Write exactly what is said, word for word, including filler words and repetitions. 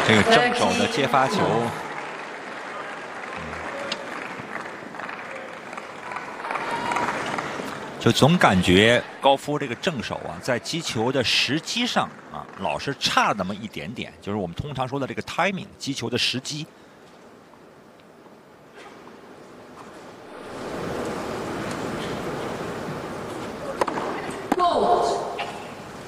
这个正手的接发球。就总感觉高夫这个正手啊，在击球的时机上啊，老是差那么一点点，就是我们通常说的这个 timing， 击球的时机